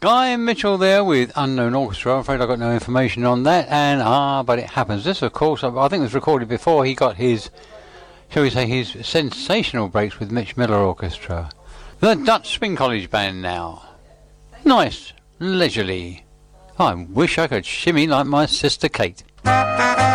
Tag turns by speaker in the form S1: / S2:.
S1: Guy Mitchell there with Unknown Orchestra. I'm afraid I got no information on that, but it happens. This, of course, I think it was recorded before he got his, shall we say, his sensational breaks with Mitch Miller Orchestra. The Dutch Swing College Band now. Nice, leisurely. I wish I could shimmy like my sister Kate.